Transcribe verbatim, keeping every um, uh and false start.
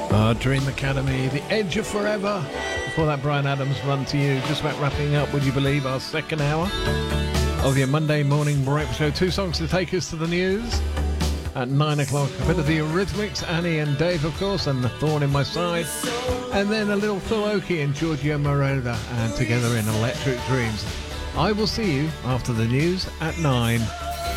Uh, Dream Academy, The Edge of Forever. Before that, Bryan Adams, Run to You. Just about wrapping up, would you believe, our second hour of your Monday morning breakfast show. Two songs to take us to the news. At nine o'clock, a bit of the Eurythmics, Annie and Dave, of course, and The Thorn in My Side. And then a little Phil Oakey and Giorgio Moroder, and Together in Electric Dreams. I will see you after the news at nine.